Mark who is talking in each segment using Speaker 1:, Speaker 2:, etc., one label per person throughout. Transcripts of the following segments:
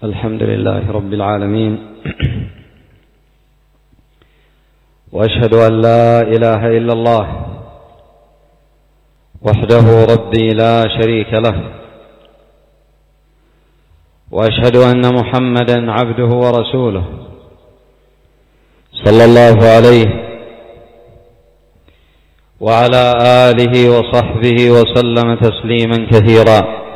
Speaker 1: الحمد لله رب العالمين، وأشهد أن لا إله إلا الله وحده ربي لا شريك له، وأشهد أن محمدا عبده ورسوله صلى الله عليه وعلى آله وصحبه وسلم تسليما كثيرا.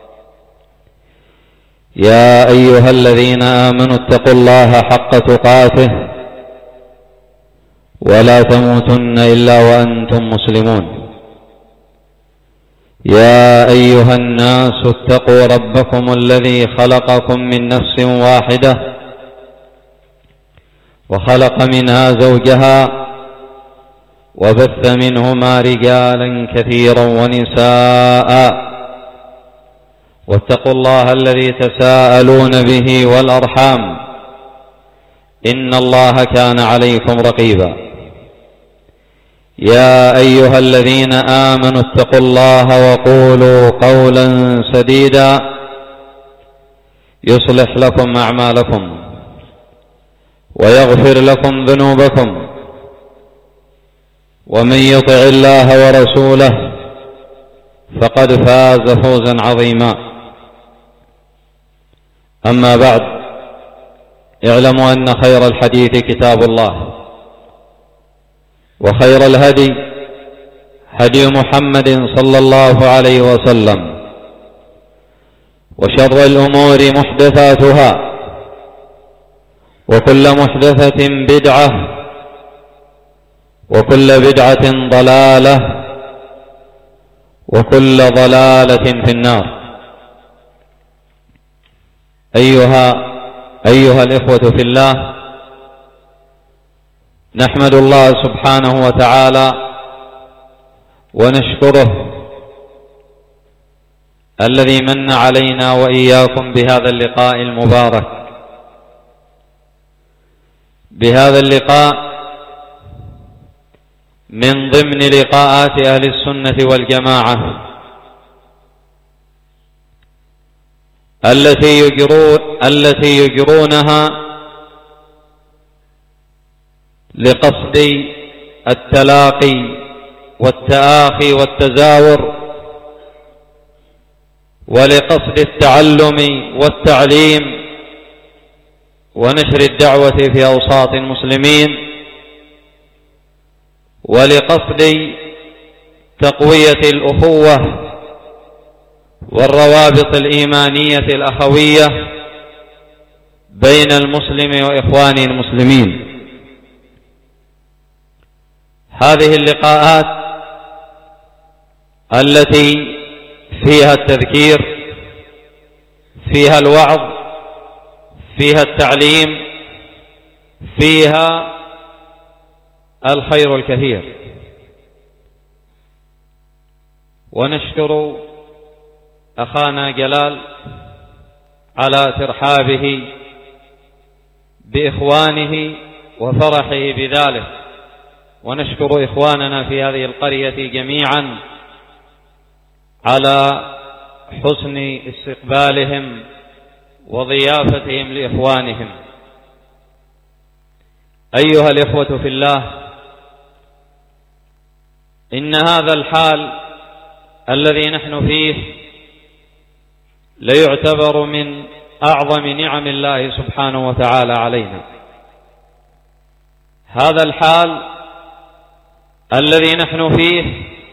Speaker 1: يا أيها الذين آمنوا اتقوا الله حق تقاته ولا تموتن إلا وأنتم مسلمون. يا أيها الناس اتقوا ربكم الذي خلقكم من نفس واحدة وخلق منها زوجها وبث منهما رجالا كثيرا ونساء، واتقوا الله الذي تساءلون به والأرحام إن الله كان عليكم رقيبا. يا أيها الذين آمنوا اتقوا الله وقولوا قولا سديدا يصلح لكم أعمالكم ويغفر لكم ذنوبكم، ومن يطع الله ورسوله فقد فاز فوزا عظيما. أما بعد، اعلموا أن خير الحديث كتاب الله، وخير الهدي هدي محمد صلى الله عليه وسلم، وشر الأمور محدثاتها، وكل محدثة بدعة، وكل بدعة ضلالة، وكل ضلالة في النار. أيها الإخوة في الله، نحمد الله سبحانه وتعالى ونشكره الذي من علينا وإياكم بهذا اللقاء المبارك، بهذا اللقاء من ضمن لقاءات أهل السنة والجماعة التي يجرونها لقصد التلاقي والتآخي والتزاور، ولقصد التعلم والتعليم ونشر الدعوة في أوساط المسلمين، ولقصد تقوية الأخوة والروابط الإيمانية الأخوية بين المسلم وإخوانه المسلمين. هذه اللقاءات التي فيها التذكير، فيها الوعظ، فيها التعليم، فيها الخير الكثير. ونشكر أخانا جلال على ترحابه بإخوانه وفرحه بذلك، ونشكر إخواننا في هذه القرية جميعا على حسن استقبالهم وضيافتهم لإخوانهم. أيها الإخوة في الله، إن هذا الحال الذي نحن فيه ليعتبر من أعظم نعم الله سبحانه وتعالى علينا. هذا الحال الذي نحن فيه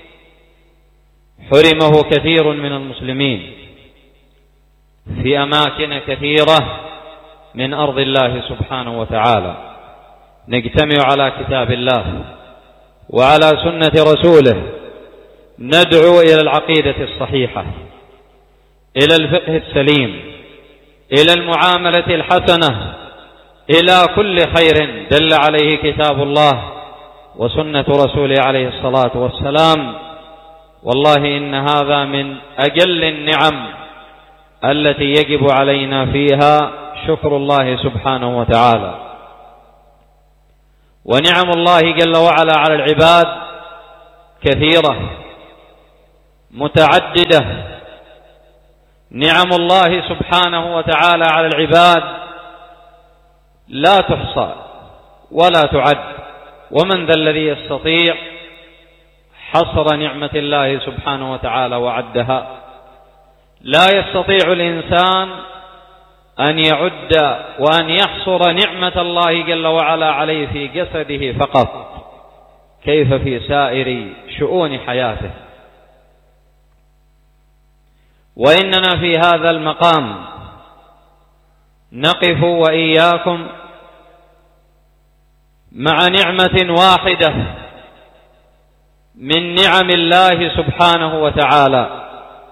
Speaker 1: حرمه كثير من المسلمين في أماكن كثيرة من أرض الله سبحانه وتعالى. نجتمع على كتاب الله وعلى سنة رسوله، ندعو إلى العقيدة الصحيحة، إلى الفقه السليم، إلى المعاملة الحسنة، إلى كل خير دل عليه كتاب الله وسنة رسوله عليه الصلاة والسلام. والله إن هذا من أجل النعم التي يجب علينا فيها شكر الله سبحانه وتعالى. ونعم الله جل وعلا على العباد كثيرة متعددة، نعم الله سبحانه وتعالى على العباد لا تحصى ولا تعد، ومن ذا الذي يستطيع حصر نعمة الله سبحانه وتعالى وعدها؟ لا يستطيع الإنسان أن يعد وأن يحصر نعمة الله جل وعلا عليه في جسده فقط، كيف في سائر شؤون حياته. وإننا في هذا المقام نقف وإياكم مع نعمة واحدة من نعم الله سبحانه وتعالى،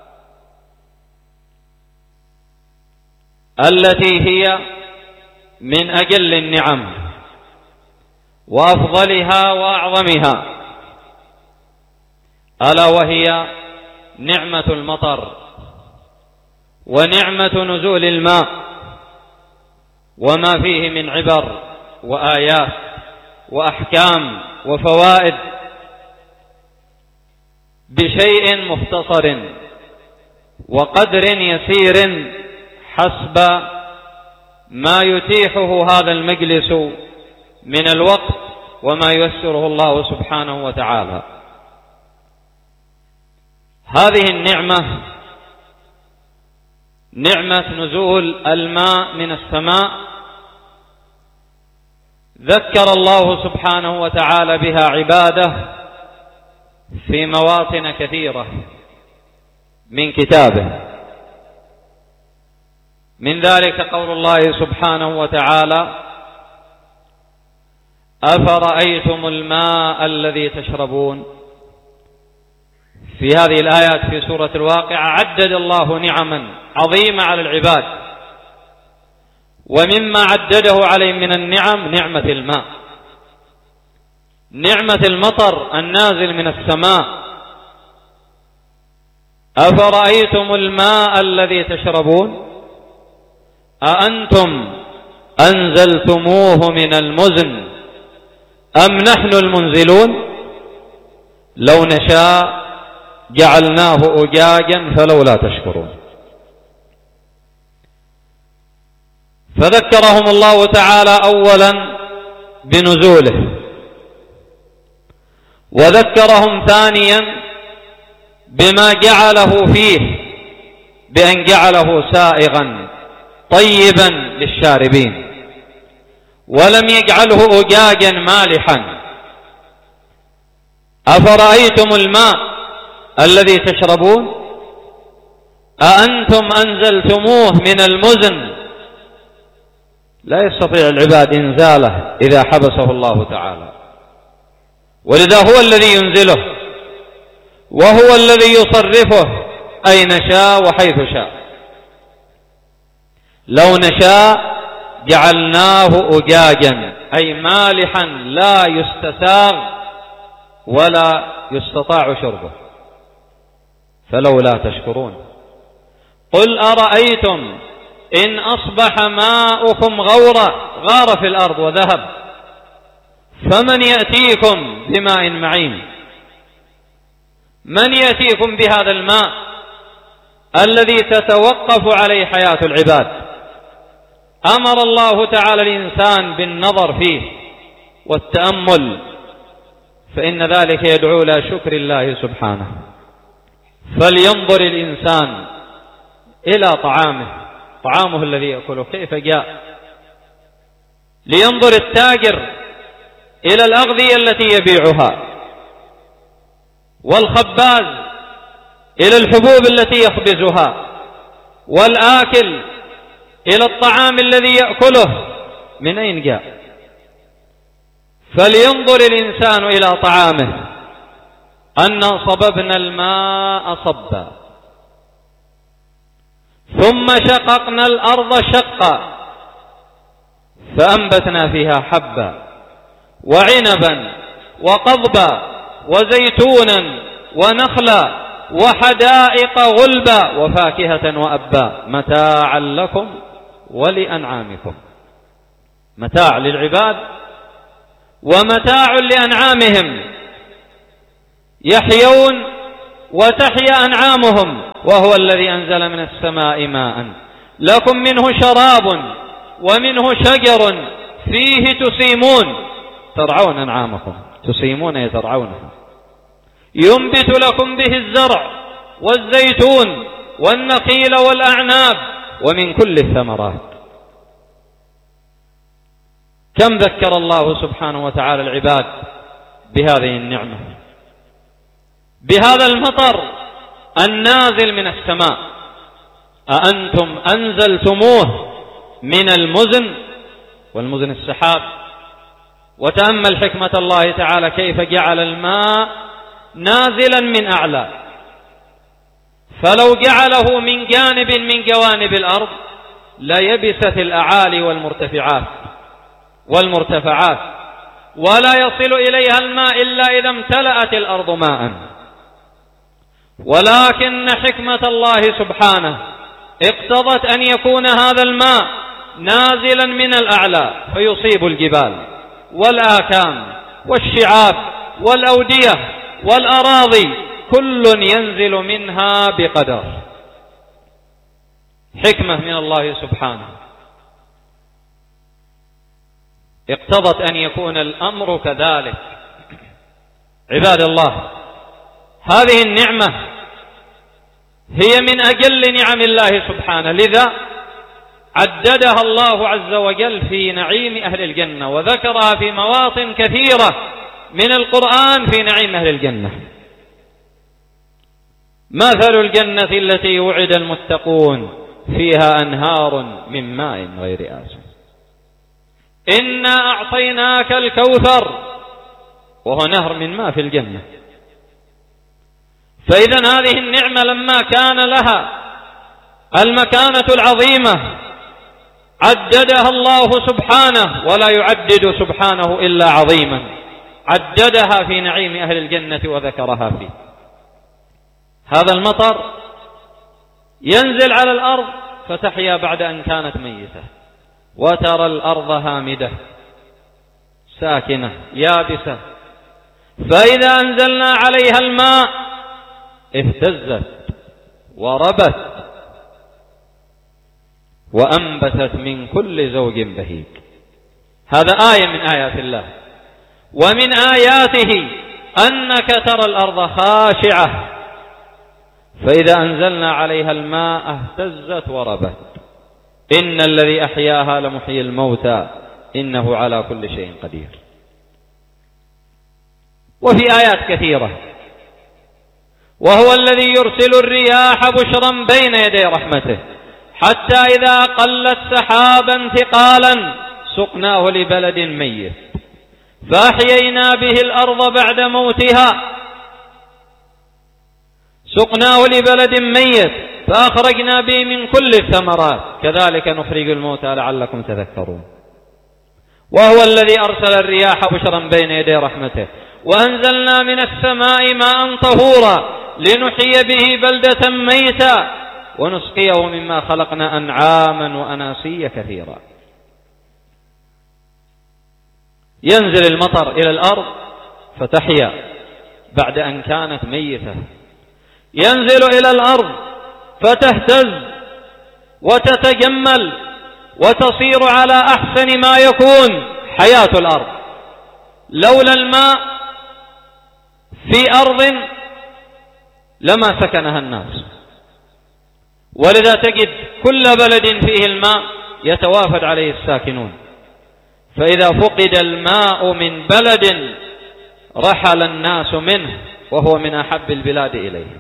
Speaker 1: التي هي من أجل النعم وأفضلها وأعظمها، ألا وهي نعمة المطر ونعمة نزول الماء وما فيه من عبر وآيات وأحكام وفوائد بشيء مختصر وقدر يسير حسب ما يتيحه هذا المجلس من الوقت وما ييسره الله سبحانه وتعالى. هذه النعمة نعمة نزول الماء من السماء ذكر الله سبحانه وتعالى بها عباده في مواطن كثيرة من كتابه، من ذلك قول الله سبحانه وتعالى: أفرأيتم الماء الذي تشربون. في هذه الآيات في سورة الواقعة عدد الله نعما عظيمة على العباد، ومما عدده عليهم من النعم نعمة الماء، نعمة المطر النازل من السماء. أفرأيتم الماء الذي تشربون أأنتم أنزلتموه من المزن أم نحن المنزلون لو نشاء جعلناه أجاجا فلولا تشكرون. فذكرهم الله تعالى أولا بنزوله، وذكرهم ثانيا بما جعله فيه بأن جعله سائغا طيبا للشاربين، ولم يجعله أجاجا مالحا. أفرأيتم الماء الذي تشربون أأنتم أنزلتموه من المزن. لا يستطيع العباد إنزاله إذا حبسه الله تعالى، ولذا هو الذي ينزله وهو الذي يصرفه أين شاء وحيث شاء. لو نشاء جعلناه أجاجا أي مالحا لا يستساغ ولا يستطاع شربه، فلولا تشكرون. قل أرأيتم إن أصبح ماؤكم غارا في الأرض وذهب فمن يأتيكم بماء معين. من يأتيكم بهذا الماء الذي تتوقف عليه حياة العباد؟ أمر الله تعالى الإنسان بالنظر فيه والتأمل، فإن ذلك يدعو إلى شكر الله سبحانه. فلينظر الإنسان إلى طعامه الذي يأكله كيف جاء، لينظر التاجر إلى الأغذية التي يبيعها، والخباز إلى الحبوب التي يخبزها، والآكل إلى الطعام الذي يأكله من أين جاء. فلينظر الإنسان إلى طعامه أنا صببنا الماء صبا ثم شققنا الأرض شقا فأنبتنا فيها حبا وعنبا وقضبا وزيتونا ونخلا وحدائق غلبا وفاكهة وأبا متاعا لكم ولأنعامكم. متاع للعباد ومتاع لأنعامهم، يحيون وتحيا أنعامهم وهو الذي أنزل من السماء ماء لكم منه شراب ومنه شجر فيه تسيمون، ترعون أنعامكم، تسيمون يترعونها، ينبت لكم به الزرع والزيتون والنخيل والأعناب ومن كل الثمرات. كم ذكر الله سبحانه وتعالى العباد بهذه النعمة، بهذا المطر النازل من السماء. أأنتم أنزلتموه من المزن، والمزن السحاب. وتأمل حكمة الله تعالى كيف جعل الماء نازلا من أعلى، فلو جعله من جانب من جوانب الأرض ليبست الأعالي والمرتفعات ولا يصل إليها الماء إلا إذا امتلأت الأرض ماء. ولكن حكمة الله سبحانه اقتضت أن يكون هذا الماء نازلا من الأعلى فيصيب الجبال والآكام والشعاب والأودية والأراضي، كل ينزل منها بقدر. حكمة من الله سبحانه اقتضت أن يكون الأمر كذلك. عباد الله، هذه النعمة هي من أجل نعم الله سبحانه، لذا عددها الله عز وجل في نعيم أهل الجنة، وذكرها في مواطن كثيرة من القرآن في نعيم أهل الجنة. مثل الجنة التي وعد المتقون فيها أنهار من ماء غير آسن، إنا أعطيناك الكوثر، وهو نهر من ماء في الجنة. فإذا هذه النعمة لما كان لها المكانة العظيمة عددها الله سبحانه، ولا يعدد سبحانه إلا عظيما، عددها في نعيم أهل الجنة وذكرها فيه. هذا المطر ينزل على الأرض فتحيا بعد أن كانت ميتة، وترى الأرض هامدة ساكنة يابسة، فإذا أنزلنا عليها الماء اهتزت وربت وأنبتت من كل زوج بهيج. هذا آية من آيات الله. ومن آياته أنك ترى الأرض خاشعة، فإذا أنزلنا عليها الماء اهتزت وربت. إن الذي أحياها لمحيي الموتى إنه على كل شيء قدير. وفي آيات كثيرة. وهو الذي يرسل الرياح بشرا بين يدي رحمته حتى إذا قلت سحابا ثقالا سقناه لبلد ميت فأحيينا به الأرض بعد موتها، سقناه لبلد ميت فأخرجنا به من كل الثمرات كذلك نخرج الموتى لعلكم تذكرون. وهو الذي أرسل الرياح بشرا بين يدي رحمته وأنزلنا من السماء ماء طهورا لنحيي به بلدة ميتا ونسقيه مما خلقنا أنعاما وأناسيا كثيرا. ينزل المطر إلى الأرض فتحيا بعد أن كانت ميتة، ينزل إلى الأرض فتهتز وتتجمل وتصير على أحسن ما يكون حياة الأرض. لولا الماء في أرض لما سكنها الناس، ولذا تجد كل بلد فيه الماء يتوافد عليه الساكنون، فإذا فقد الماء من بلد رحل الناس منه وهو من أحب البلاد إليه،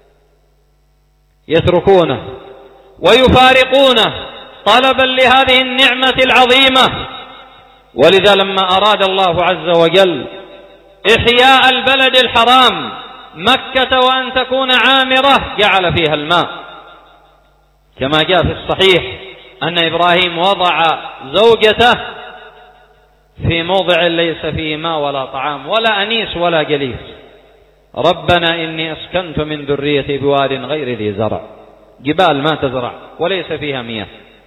Speaker 1: يتركونه ويفارقونه طلبا لهذه النعمة العظيمة. ولذا لما أراد الله عز وجل إحياء البلد الحرام مكة وأن تكون عامرة جعل فيها الماء، كما جاء في الصحيح أن إبراهيم وضع زوجته في موضع ليس فيه ماء ولا طعام ولا أنيس ولا جليس. ربنا إني أسكنت من ذريتي بواد غير ذي زرع، جبال ما تزرع وليس فيها مياه،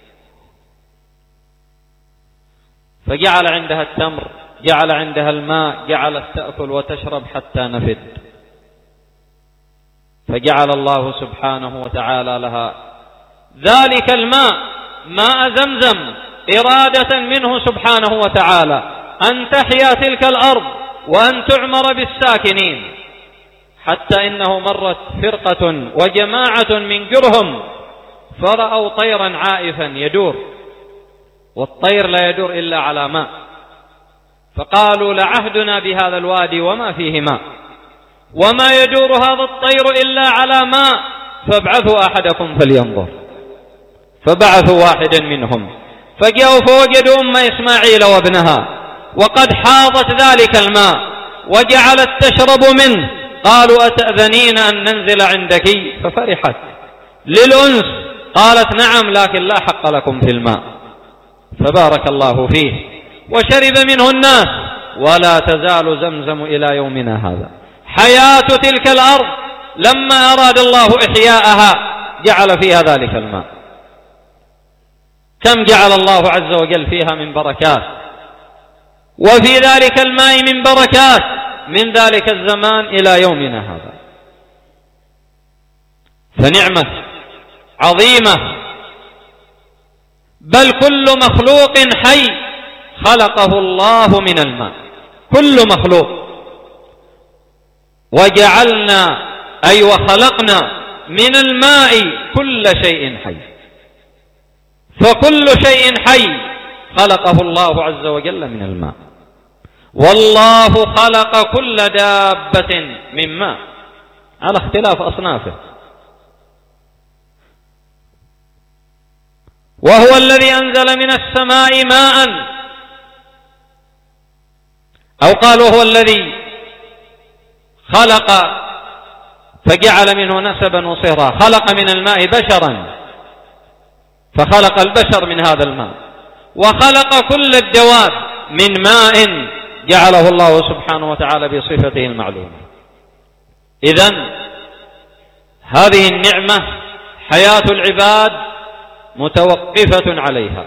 Speaker 1: فجعل عندها التمر، جعل عندها الماء، جعلت تأكل وتشرب حتى نفد. فجعل الله سبحانه وتعالى لها ذلك الماء ماء زمزم إرادة منه سبحانه وتعالى أن تحيا تلك الأرض وأن تعمر بالساكنين، حتى إنه مرت فرقة وجماعة من جرهم فرأوا طيرا عائفا يدور، والطير لا يدور إلا على ماء، فقالوا لعهدنا بهذا الوادي وما فيه ماء، وما يدور هذا الطير إلا على ماء، فابعثوا أحدكم فلينظر. فبعثوا واحدا منهم فجاءوا فوجدوا أم إسماعيل وابنها وقد حاضت ذلك الماء وجعلت تشرب منه. قالوا أتأذنين أن ننزل عندك؟ ففرحت للأنس، قالت نعم لكن لا حق لكم في الماء. فبارك الله فيه وشرب منه الناس، ولا تزال زمزم إلى يومنا هذا. حياة تلك الأرض لما أراد الله إحياءها جعل فيها ذلك الماء. كم جعل الله عز وجل فيها من بركات، وفي ذلك الماء من بركات من ذلك الزمان إلى يومنا هذا. فنعمة عظيمة، بل كل مخلوق حي خلقه الله من الماء، كل مخلوق. وجعلنا أي وخلقنا من الماء كل شيء حي، فكل شيء حي خلقه الله عز وجل من الماء. والله خلق كل دابة من ماء على اختلاف أصنافه، وهو الذي أنزل من السماء ماء، أو قالوا هو الذي خلق فجعل منه نسبا وصهرا، خلق من الماء بشرا فخلق البشر من هذا الماء، وخلق كل الدواب من ماء جعله الله سبحانه وتعالى بصفته المعلومة. إذن هذه النعمة حياة العباد متوقفة عليها.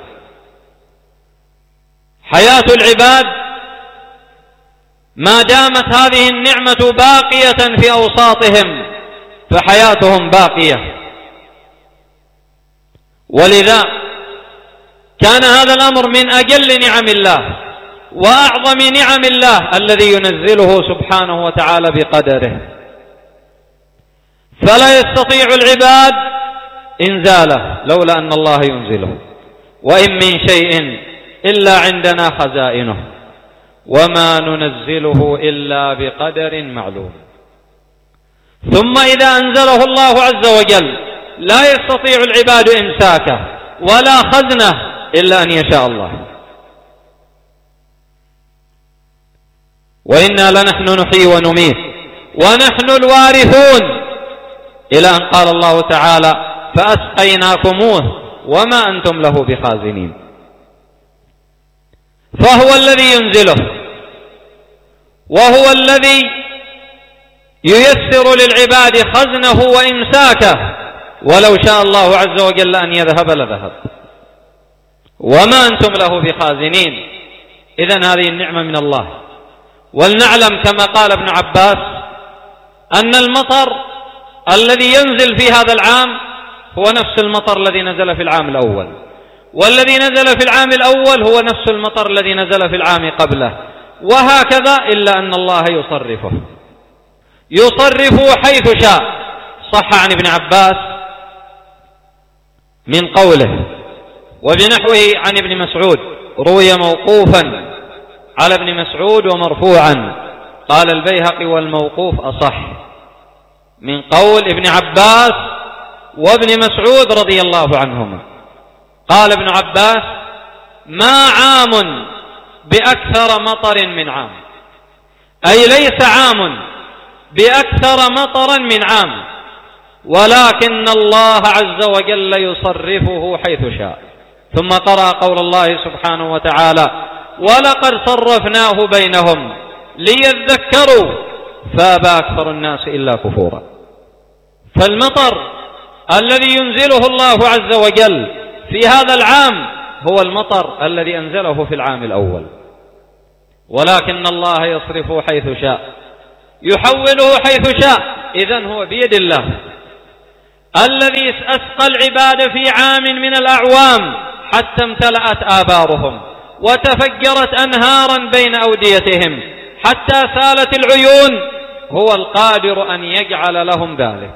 Speaker 1: حياة العباد ما دامت هذه النعمة باقية في أوساطهم فحياتهم باقية. ولذا كان هذا الأمر من أجل نعم الله وأعظم نعم الله الذي ينزله سبحانه وتعالى بقدره، فلا يستطيع العباد إنزاله لولا أن الله ينزله. وإن من شيء إلا عندنا خزائنه وما ننزله إلا بقدر معلوم. ثم إذا أنزله الله عز وجل لا يستطيع العباد إمساكه ولا خزنه إلا أن يشاء الله. وإنا لنحن نحيي ونميت ونحن الوارثون، إلى أن قال الله تعالى فأسقيناكموه وما أنتم له بخازنين. فهو الذي ينزله، وهو الذي ييسر للعباد خزنه وإمساكه، ولو شاء الله عز وجل أن يذهب لذهب، وما أنتم له بخازنين. إذن هذه النعمة من الله. ولنعلم كما قال ابن عباس أن المطر الذي ينزل في هذا العام هو نفس المطر الذي نزل في العام الأول، والذي نزل في العام الأول هو نفس المطر الذي نزل في العام قبله، وهكذا، إلا أن الله يصرفه حيث شاء. صح عن ابن عباس من قوله، وبنحوه عن ابن مسعود، روي موقوفا على ابن مسعود ومرفوعا. قال البيهقي والموقوف أصح من قول ابن عباس وابن مسعود رضي الله عنهما. قال ابن عباس ما عام بأكثر مطر من عام، أي ليس عام بأكثر مطرا من عام، ولكن الله عز وجل يصرفه حيث شاء. ثم قرأ قول الله سبحانه وتعالى ولقد صرفناه بينهم ليذكروا فأبى أكثر الناس إلا كفورا. فالمطر الذي ينزله الله عز وجل في هذا العام هو المطر الذي أنزله في العام الأول، ولكن الله يصرفه حيث شاء، يحوله حيث شاء إذن هو بيد الله. الذي أسقى العباد في عام من الأعوام حتى امتلأت آبارهم وتفجرت أنهارا بين أوديتهم حتى سالت العيون، هو القادر أن يجعل لهم ذلك،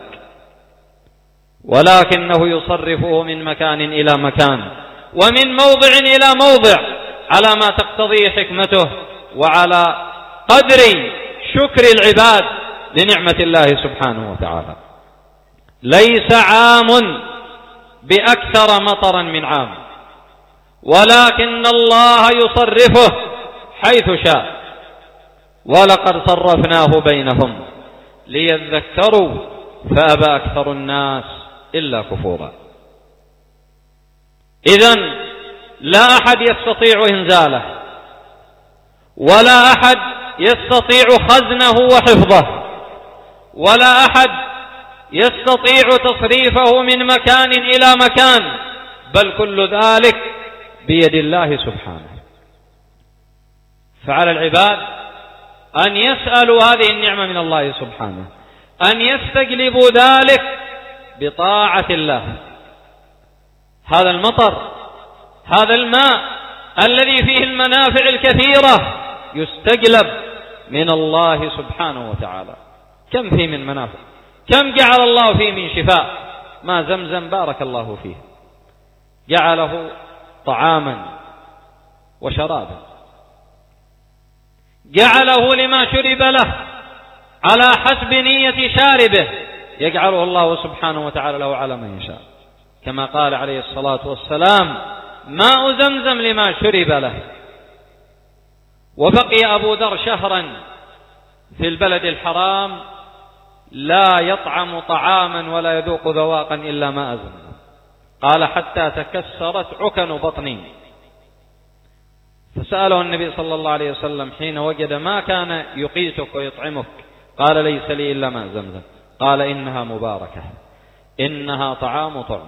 Speaker 1: ولكنه يصرفه من مكان إلى مكان ومن موضع إلى موضع على ما تقتضيه حكمته وعلى قدر شكر العباد لنعمة الله سبحانه وتعالى. ليس عام بأكثر مطرا من عام، ولكن الله يصرفه حيث شاء. ولقد صرفناه بينهم ليذكروا فأبى أكثر الناس إلا كفورا. إذن لا أحد يستطيع إنزاله، ولا أحد يستطيع خزنه وحفظه، ولا أحد يستطيع تصريفه من مكان إلى مكان، بل كل ذلك بيد الله سبحانه. فعلى العباد أن يسألوا هذه النعمة من الله سبحانه، أن يستجلبوا ذلك بطاعة الله. هذا المطر، هذا الماء الذي فيه المنافع الكثيرة يستجلب من الله سبحانه وتعالى. كم فيه من منافع، كم جعل الله فيه من شفاء. ما زمزم بارك الله فيه، جعله طعاما وشرابا، جعله لما شرب له على حسب نية شاربه، يجعله الله سبحانه وتعالى له على من يشاء، كما قال عليه الصلاة والسلام: ماء زمزم لما شرب له. وبقي أبو ذر شهرا في البلد الحرام لا يطعم طعاما ولا يذوق ذواقا إلا ماء زمزم. قال: حتى تكسرت عكن بطني. فسأله النبي صلى الله عليه وسلم حين وجد ما كان يقيتك ويطعمك، قال: ليس لي إلا ماء زمزم. قال: إنها مباركة، إنها طعام طعم.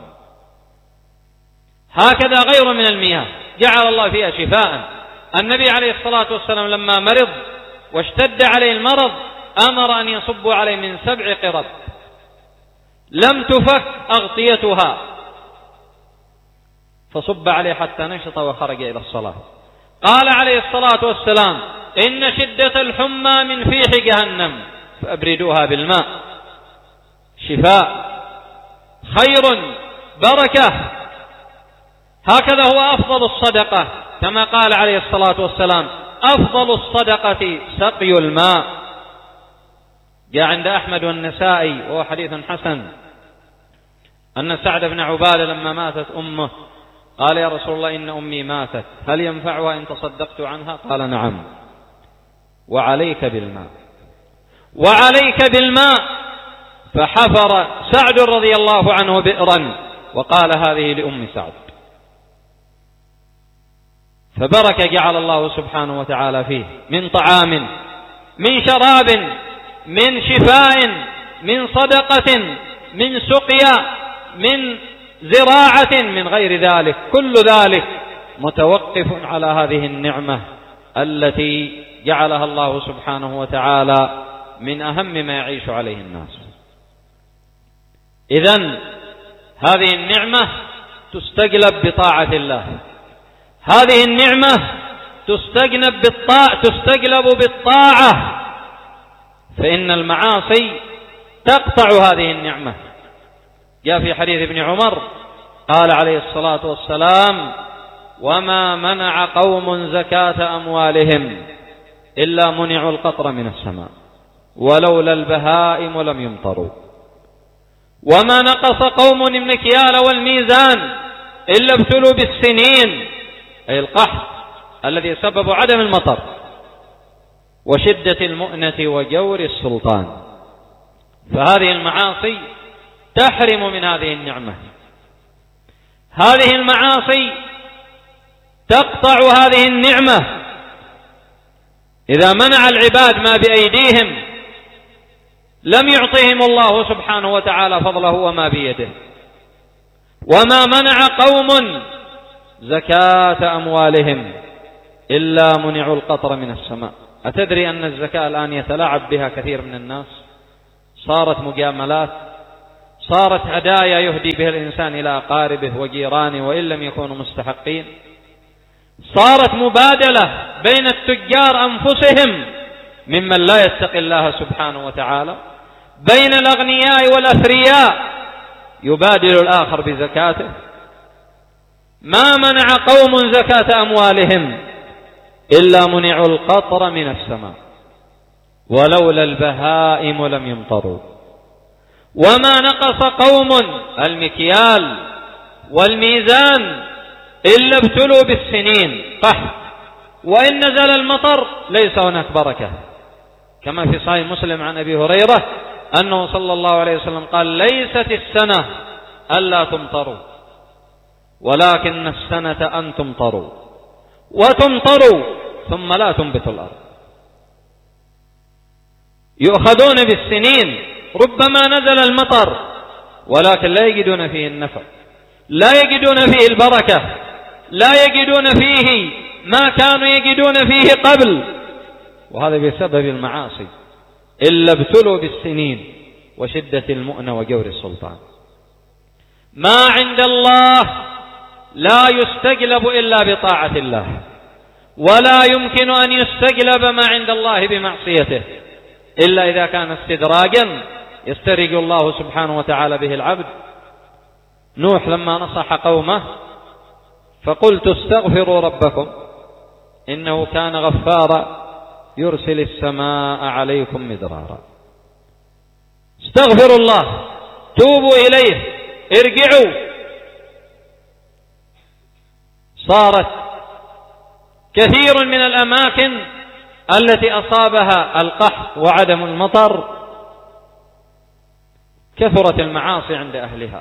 Speaker 1: هكذا غير من المياه جعل الله فيها شفاء. النبي عليه الصلاة والسلام لما مرض واشتد عليه المرض أمر أن يصبوا عليه من 7 قرب لم تفك أغطيتها، فصب عليه حتى نشط وخرج إلى الصلاة. قال عليه الصلاة والسلام: إن شدة الحمى من فيح جهنم فأبردوها بالماء. شفاء، خير، بركة. هكذا هو أفضل الصدقة، كما قال عليه الصلاة والسلام: أفضل الصدقة سقي الماء. جاء عند أحمد والنسائي وهو حديث حسن أن سعد بن عبادة لما ماتت أمه قال: يا رسول الله، إن أمي ماتت، هل ينفعها إن تصدقت عنها؟ قال: نعم، وعليك بالماء، وعليك بالماء. فحفر سعد رضي الله عنه بئرا وقال: هذه لأم سعد. فبركة جعل الله سبحانه وتعالى فيه من طعام، من شراب، من شفاء، من صدقة، من سقيا، من زراعة، من غير ذلك. كل ذلك متوقف على هذه النعمة التي جعلها الله سبحانه وتعالى من أهم ما يعيش عليه الناس. إذن هذه النعمة تستجلب بطاعة الله، هذه النعمة تستجلب بالطاعة، فإن المعاصي تقطع هذه النعمة. جاء في حديث ابن عمر قال عليه الصلاة والسلام: وما منع قوم زكاة أموالهم إلا منعوا القطر من السماء ولولا البهائم لم يمطروا، وما نقص قوم المكيال والميزان إلا ابتلوا بالسنين، أي القحط الذي سبب عدم المطر، وشدة المؤنة وجور السلطان. فهذه المعاصي تحرم من هذه النعمة، هذه المعاصي تقطع هذه النعمة. إذا منع العباد ما بأيديهم لم يعطهم الله سبحانه وتعالى فضله وما بيده. وما منع قوم زكاة أموالهم إلا منعوا القطر من السماء. أتدري أن الزكاة الآن يتلاعب بها كثير من الناس؟ صارت مجاملات، صارت هدايا يهدي بها الإنسان إلى أقاربه وجيرانه وإن لم يكونوا مستحقين، صارت مبادلة بين التجار أنفسهم ممن لا يتقي الله سبحانه وتعالى، بين الأغنياء والأثرياء يبادل الآخر بزكاته. ما منع قوم زكاة أموالهم إلا منعوا القطر من السماء ولولا البهائم لم يمطروا. وما نقص قوم المكيال والميزان إلا ابتلوا بالسنين قحط، وإن نزل المطر ليس هناك بركة، كما في صحيح مسلم عن أبي هريرة أنه صلى الله عليه وسلم قال: ليست السنة ألا تمطروا ولكن السنة أن تمطروا، وتمطروا ثم لا تنبت الأرض. يؤخذون بالسنين، ربما نزل المطر ولكن لا يجدون فيه النفع، لا يجدون فيه البركة، لا يجدون فيه ما كانوا يجدون فيه قبل، وهذا بسبب المعاصي. إلا ابتلوا بالسنين وشدة المؤنة وجور السلطان. ما عند الله لا يستجلب إلا بطاعة الله، ولا يمكن أن يستجلب ما عند الله بمعصيته إلا إذا كان استدراجا يسترج الله سبحانه وتعالى به العبد. نوح لما نصح قومه فقلت استغفروا ربكم إنه كان غفارا يرسل السماء عليكم مدرارا. استغفروا الله، توبوا إليه، ارجعوا. صارت كثير من الأماكن التي أصابها القحط وعدم المطر كثرت المعاصي عند أهلها،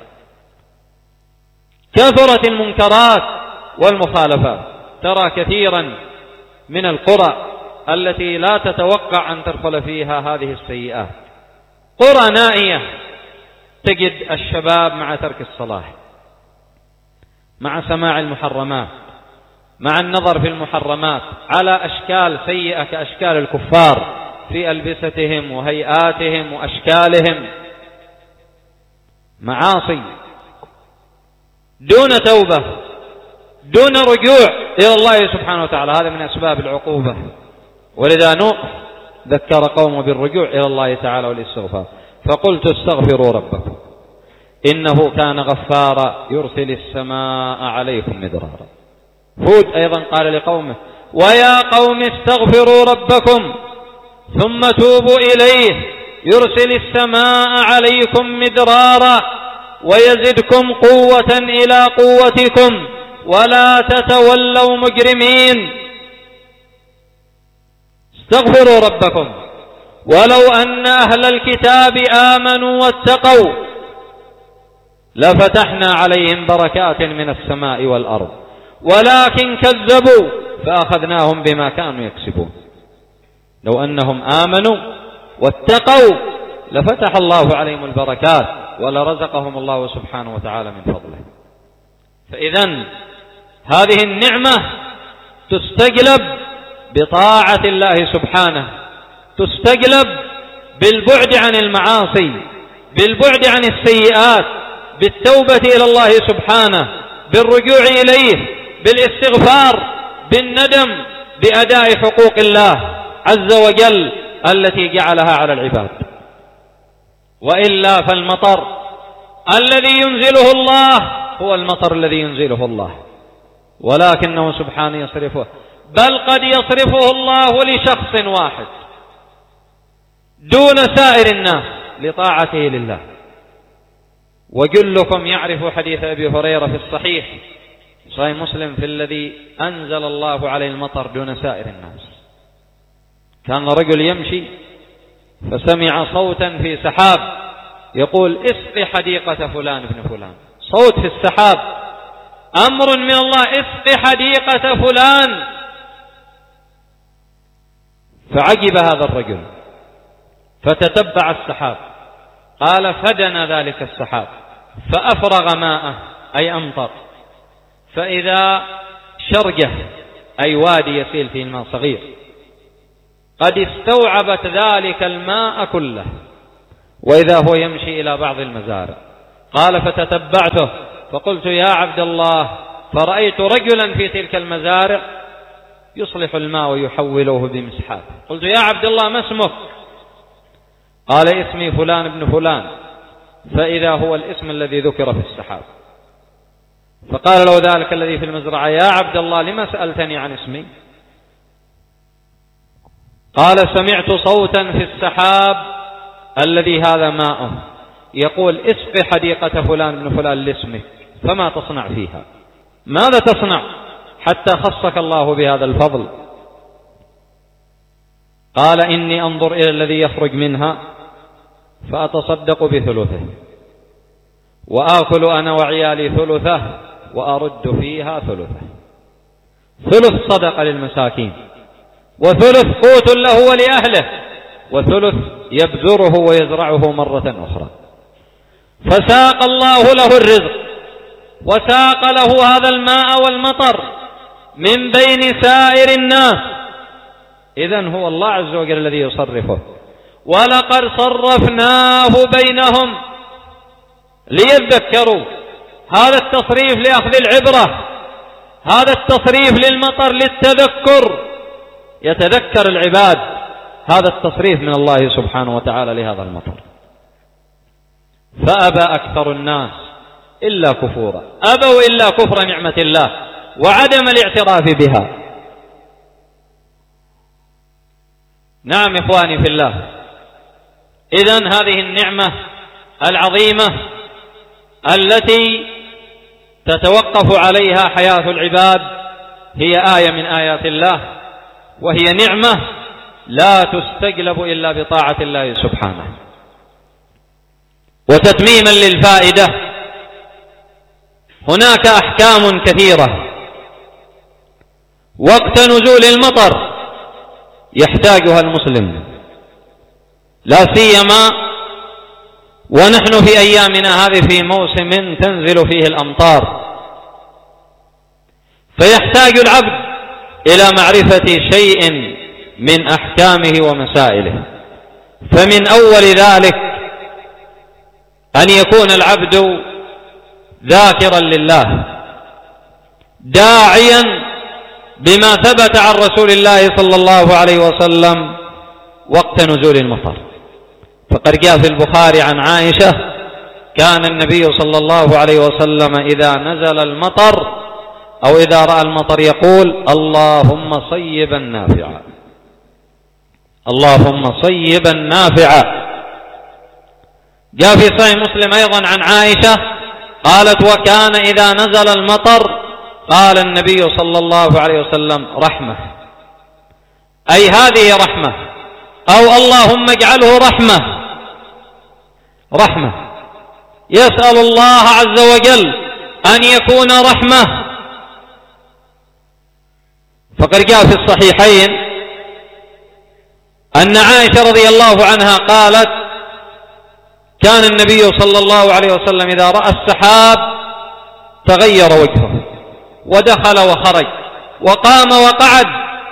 Speaker 1: كثرت المنكرات والمخالفات. ترى كثيرا من القرى التي لا تتوقع أن تدخل فيها هذه السيئات، قرى نائية، تجد الشباب مع ترك الصلاة، مع سماع المحرمات، مع النظر في المحرمات، على أشكال سيئة كأشكال الكفار في ألبستهم وهيئاتهم وأشكالهم، معاصي دون توبة، دون رجوع إلى الله سبحانه وتعالى. هذا من أسباب العقوبة. ولذا نوح ذكر قومه بالرجوع إلى الله تعالى والاستغفار، فقلت استغفروا ربكم إنه كان غفارا يرسل السماء عليكم مدرارا. هود أيضا قال لقومه: ويا قوم استغفروا ربكم ثم توبوا إليه يرسل السماء عليكم مدرارا ويزدكم قوة إلى قوتكم ولا تتولوا مجرمين. استغفروا ربكم ولو أن أهل الكتاب آمنوا واتقوا لفتحنا عليهم بركات من السماء والأرض ولكن كذبوا فأخذناهم بما كانوا يكسبون. لو أنهم آمنوا واتقوا لفتح الله عليهم البركات ولرزقهم الله سبحانه وتعالى من فضله. فإذن هذه النعمة تستجلب بطاعة الله سبحانه، تستجلب بالبعد عن المعاصي، بالبعد عن السيئات، بالتوبة إلى الله سبحانه، بالرجوع إليه، بالاستغفار، بالندم، بأداء حقوق الله عز وجل التي جعلها على العباد. وإلا فالمطر الذي ينزله الله هو المطر الذي ينزله الله، ولكنه سبحانه يصرفه، بل قد يصرفه الله لشخص واحد دون سائر الناس لطاعته لله. وجلكم يعرف حديث أبي هريرة في الصحيح صحيح مسلم في الذي أنزل الله عليه المطر دون سائر الناس. كان رجل يمشي فسمع صوتا في سحاب يقول: اسق حديقة فلان ابن فلان. صوت في السحاب، أمر من الله: اسق حديقة فلان. فعجب هذا الرجل فتتبع السحاب، قال: فدنا ذلك السحاب فأفرغ ماءه أي أمطر، فإذا شرجة أي وادي يسيل فيه الماء صغير قد استوعبت ذلك الماء كله، وإذا هو يمشي إلى بعض المزارع. قال فتتبعته فقلت يا عبد الله، فرأيت رجلا في تلك المزارع يصلح الماء ويحوله بمسحاب. قلت يا عبد الله ما اسمك؟ قال اسمي فلان ابن فلان، فإذا هو الاسم الذي ذكر في السحاب. فقال له ذلك الذي في المزرعة يا عبد الله لما سألتني عن اسمي؟ قال سمعت صوتا في السحاب الذي هذا ماءه يقول اسق حديقة فلان بن فلان لاسمك، فما تصنع فيها؟ ماذا تصنع حتى خصك الله بهذا الفضل؟ قال إني أنظر إلى الذي يخرج منها فأتصدق بثلثه، وآكل أنا وعيالي ثلثه، وأرد فيها ثلثه. ثلث صدقة للمساكين، وثلث قوت له ولأهله، وثلث يبذره ويزرعه مرة أخرى. فساق الله له الرزق، وساق له هذا الماء والمطر من بين سائر الناس. إذن هو الله عز وجل الذي يصرفه. ولقد صرفناه بينهم ليذكروا. هذا التصريف لأخذ العبرة، هذا التصريف للمطر للتذكر، يتذكر العباد هذا التصريف من الله سبحانه وتعالى لهذا المطر. فأبى أكثر الناس إلا كفورا، أبوا إلا كفر نعمة الله وعدم الاعتراف بها. نعم إخواني في الله، إذن هذه النعمة العظيمة التي تتوقف عليها حياة العباد هي آية من آيات الله، وهي نعمة لا تستجلب إلا بطاعة الله سبحانه. وتتميما للفائدة، هناك أحكام كثيرة وقت نزول المطر يحتاجها المسلم، لا سيما ونحن في أيامنا هذه في موسم تنزل فيه الأمطار، فيحتاج العبد إلى معرفة شيء من أحكامه ومسائله. فمن أول ذلك أن يكون العبد ذاكرا لله، داعيا بما ثبت عن رسول الله صلى الله عليه وسلم وقت نزول المطر. فقد جاء في البخاري عن عائشة كان النبي صلى الله عليه وسلم إذا نزل المطر أو إذا رأى المطر يقول اللهم صيبا نافعا، اللهم صيبا نافعا. جاء في صحيح مسلم أيضا عن عائشة قالت وكان إذا نزل المطر قال النبي صلى الله عليه وسلم رحمة، أي هذه رحمة، أو اللهم اجعله رحمة، رحمة. يسأل الله عز وجل أن يكون رحمة. فقد جاء في الصحيحين أن عائشة رضي الله عنها قالت كان النبي صلى الله عليه وسلم إذا رأى السحاب تغير وجهه ودخل وخرج وقام وقعد.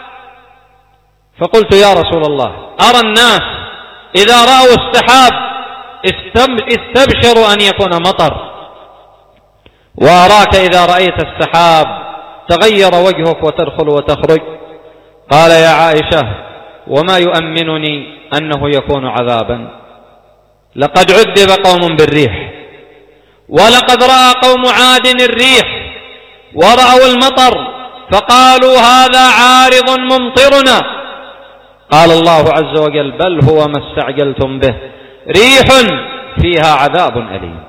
Speaker 1: فقلت يا رسول الله أرى الناس إذا رأوا السحاب استبشروا أن يكون مطر، وأراك إذا رأيت السحاب تغير وجهك وتدخل وتخرج. قال يا عائشة وما يؤمنني أنه يكون عذابا؟ لقد عذب قوم بالريح، ولقد رأى قوم عاد الريح ورأوا المطر فقالوا هذا عارض ممطرنا. قال الله عز وجل بل هو ما استعجلتم به ريح فيها عذاب أليم،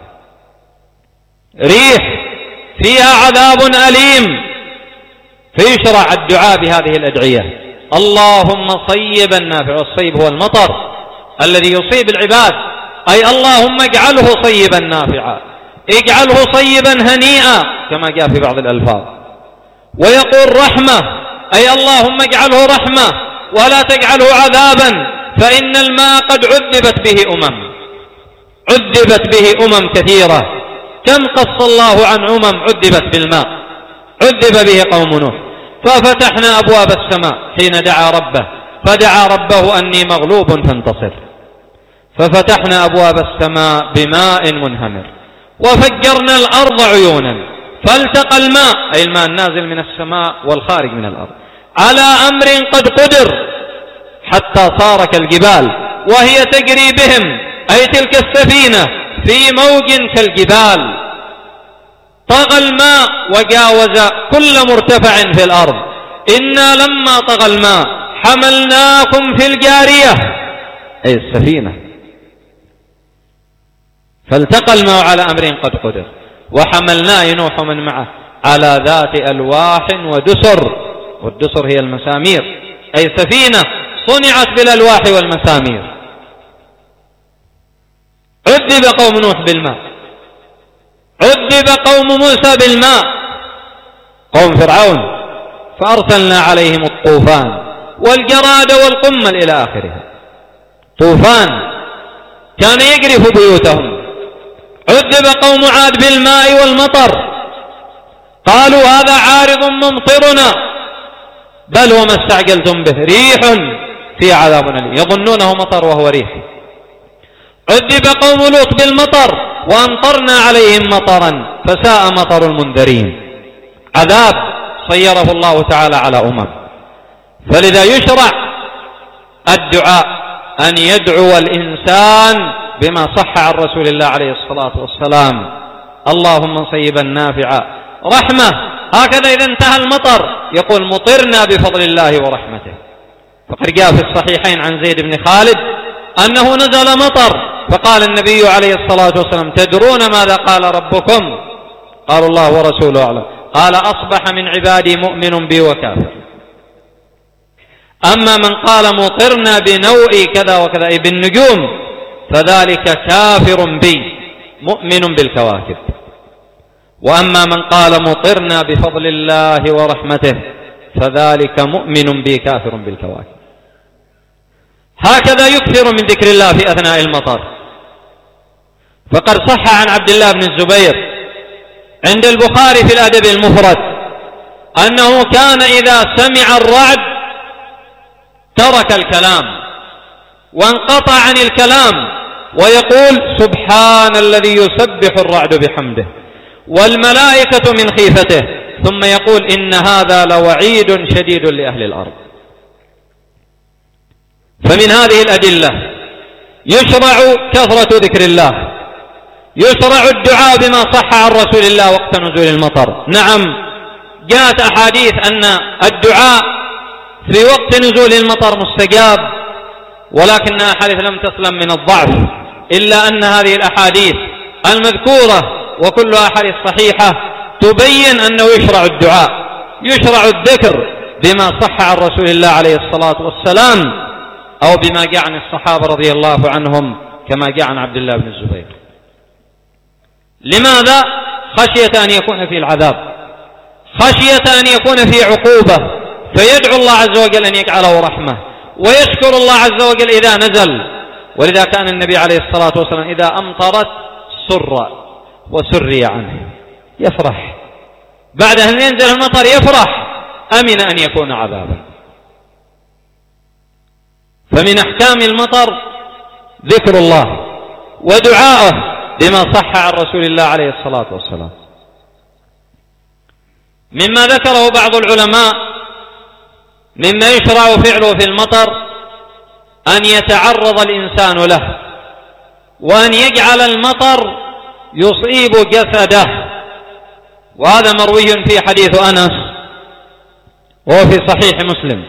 Speaker 1: ريح فيها عذاب أليم. فيشرع الدعاء بهذه الأدعية اللهم صيبا نافعا. والصيب هو المطر الذي يصيب العباد، أي اللهم اجعله صيبا نافعا، اجعله صيبا هنيئا كما جاء في بعض الألفاظ. ويقول رحمة، أي اللهم اجعله رحمة ولا تجعله عذابا، فإن الماء قد عذبت به عذبت به كثيرة. كم قص الله عن عذبت بالماء، عذب به قوم نوح. ففتحنا أبواب السماء حين دعا ربه فدعا ربه أني مغلوب فانتصر، ففتحنا أبواب السماء بماء منهمر وفجرنا الأرض عيونا فالتقى الماء، أي الماء النازل من السماء والخارج من الأرض، على أمر قد قدر حتى صار كالجبال وهي تجري بهم، أي تلك السفينة في موج كالجبال. طغى الماء وجاوز كل مرتفع في الأرض. إنا لما طغى الماء حملناكم في الجارية، أي السفينة. فالتقى الماء على أمر قد قدر وحملناه نوح من معه على ذات ألواح ودسر، والدسر هي المسامير، أي سفينة صنعت بالألواح والمسامير. عذب قوم نوح بالماء، عذب قوم موسى بالماء، قوم فرعون فأرسلنا عليهم الطوفان والجراد والقمل إلى آخرها. طوفان كان يجرف بيوتهم. عذب قوم عاد بالماء والمطر، قالوا هذا عارض ممطرنا بل وما استعجلتم به ريح في عذاب أليم، يظنونه مطر وهو ريح. عذب قوم لوط بالمطر وأمطرنا عليهم مطرا فساء مطر المنذرين. عذاب صيره الله تعالى على فلذا يشرع الدعاء أن يدعو الإنسان بما صح عن رسول الله عليه الصلاة والسلام: اللهم صيبا نافعا، رحمة. هكذا إذا انتهى المطر يقول: مطرنا بفضل الله ورحمته. فقد جاء في الصحيحين عن زيد بن خالد أنه نزل مطر فقال النبي عليه الصلاة والسلام: تدرون ماذا قال ربكم؟ قالوا: الله ورسوله أعلم. قال: أصبح من عبادي مؤمن بي وكافر. أما من قال مطرنا بنوء كذا وكذا أي بالنجوم فذلك كافر بي مؤمن بالكواكب. وأما من قال مطرنا بفضل الله ورحمته فذلك مؤمن بي كافر بالكواكب. هكذا يكثر من ذكر الله في أثناء المطر. فقد صح عن عبد الله بن الزبير عند البخاري في الأدب المفرد أنه كان إذا سمع الرعد ترك الكلام وانقطع عن الكلام ويقول: سبحان الذي يسبح الرعد بحمده والملائكة من خيفته، ثم يقول: إن هذا لوعيد شديد لأهل الأرض. فمن هذه الأدلة يشرع كثرة ذكر الله، يشرع الدعاء بما صح عن رسول الله وقت نزول المطر. نعم، جاءت أحاديث أن الدعاء في وقت نزول المطر مستجاب، ولكن أحاديث لم تسلم من الضعف، إلا أن هذه الأحاديث المذكورة وكلها أحاديث صحيحة تبين أنه يشرع الدعاء، يشرع الذكر بما صح عن رسول الله عليه الصلاة والسلام أو بما جاء عن الصحابة رضي الله عنهم كما جاء عن عبد الله بن الزبير. لماذا؟ خشية أن يكون في العذاب، خشية أن يكون في عقوبة، فيدعو الله عز وجل أن يجعله رحمة ويشكر الله عز وجل إذا نزل. ولذا كان النبي عليه الصلاة والسلام إذا أمطرت سر وسري عنه، يفرح بعد أن ينزل المطر، يفرح أمن أن يكون عذابا. فمن أحكام المطر ذكر الله ودعاءه بما صح عن رسول الله عليه الصلاة والسلام. مما ذكره بعض العلماء مما يشرع فعله في المطر أن يتعرض الإنسان له، وأن يجعل المطر يصيب جسده، وهذا مروي في حديث أنس وهو في صحيح مسلم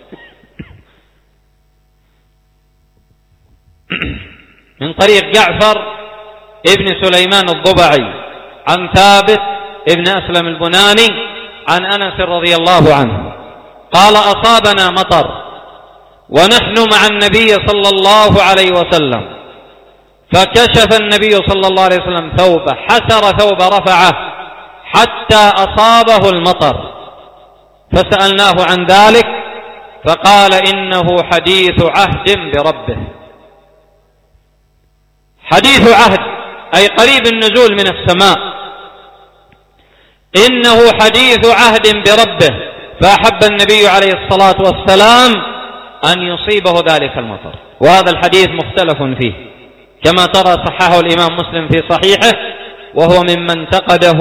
Speaker 1: من طريق جعفر ابن سليمان الضبعي عن ثابت ابن أسلم البناني عن أنس رضي الله عنه قال: أصابنا مطر ونحن مع النبي صلى الله عليه وسلم، فكشف النبي صلى الله عليه وسلم ثوبه، حسر ثوب رفعه حتى أصابه المطر، فسألناه عن ذلك فقال: إنه حديث عهد بربه. حديث عهد أي قريب النزول من السماء، إنه حديث عهد بربه، فأحب النبي عليه الصلاة والسلام أن يصيبه ذلك المطر. وهذا الحديث مختلف فيه، كما ترى صححه الإمام مسلم في صحيحه، وهو ممن انتقده